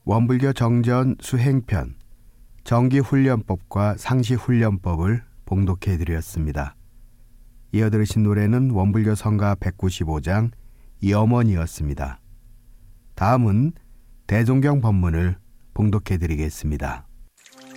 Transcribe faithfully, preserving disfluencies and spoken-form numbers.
원불교 정전 수행편 정기훈련법과 상시훈련법을 봉독해 드렸습니다. 이어 들으신 노래는 원불교 성가 백구십오 장 염원이었습니다. 다음은 대종경 법문을 봉독해 드리겠습니다.